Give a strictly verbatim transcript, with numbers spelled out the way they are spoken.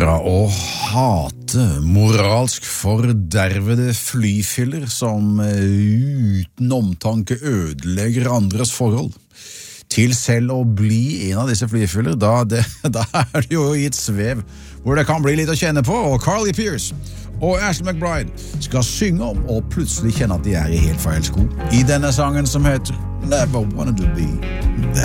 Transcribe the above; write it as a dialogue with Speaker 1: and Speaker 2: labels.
Speaker 1: Fra å hate moralsk fordervede flyfiller som uten omtanke ødelegger andres forhold, til selv å bli en av disse flyfiller, da, det, da er det jo i et svev hvor det kan bli litt å kjenne på, og Carly Pearce og Ashley McBryde skal synge om og plutselig kjenne at de er i helt feil sko i denne sangen som heter Never Wanted to Be That.